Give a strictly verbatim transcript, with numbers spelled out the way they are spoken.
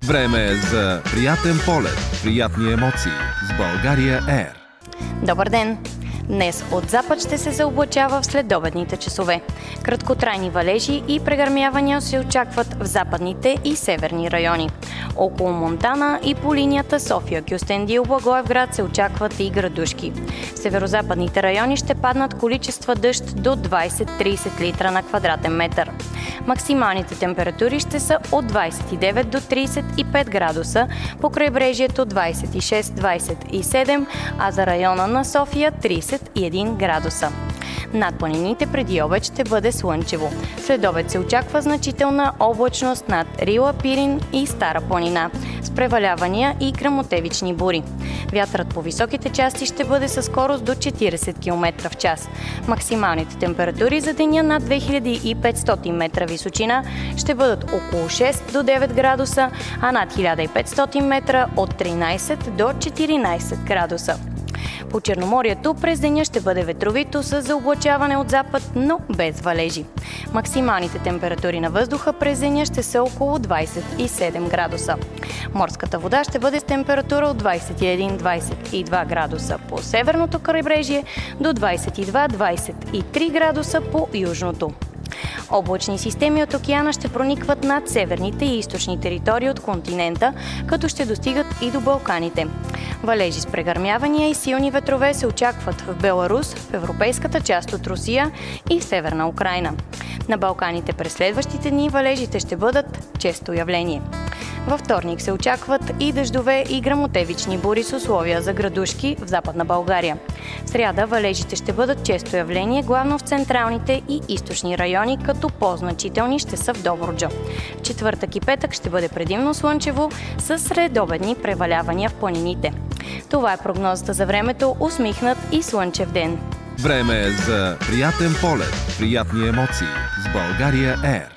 Време е за приятен полет, приятни емоции с България Ер. Добър ден! Днес от запад ще се заоблачава в следобедните часове. Краткотрайни валежи и прегърмявания се очакват в западните и северни райони. Около Монтана и по линията София-Кюстендил-Благоевград се очакват и градушки. В северозападните райони ще паднат количества дъжд до двайсет до трийсет литра на квадратен метър. Максималните температури ще са от двайсет и девет до трийсет и пет градуса, по крайбрежието двайсет и шест до двайсет и седем, а за района на София трийсет и един градуса. Над планините преди обед ще бъде слънчево. След обед се очаква значителна облачност над Рила, Пирин и Стара планина, с превалявания и гръмотевични бури. Вятърът по високите части ще бъде със скорост до четирийсет километра в час. Максималните температури за деня над две хиляди и петстотин метра височина ще бъдат около шест до девет градуса, а над хиляда и петстотин метра от тринайсет до четиринайсет градуса. По Черноморието през деня ще бъде ветровито с заоблачаване от запад, но без валежи. Максималните температури на въздуха през деня ще са около двайсет и седем градуса. Морската вода ще бъде с температура от двайсет и един до двайсет и два градуса по северното крайбрежие до двайсет и два до двайсет и три градуса по южното. Облачни системи от океана ще проникват над северните и източни територии от континента, като ще достигат и до Балканите. Валежи с прегърмявания и силни ветрове се очакват в Беларус, в европейската част от Русия и в Северна Украйна. На Балканите през следващите дни валежите ще бъдат често явление. Във вторник се очакват и дъждове и гръмотевични бури с условия за градушки в Западна България. В сряда валежите ще бъдат често явление, главно в централните и източни райони, като по-значителни ще са в Добруджа. В четвъртък и петък ще бъде предимно слънчево с средобедни превалявания в планините. Това е прогнозата за времето, усмихнат и слънчев ден. Време е за приятен полет, приятни емоции с България Ер.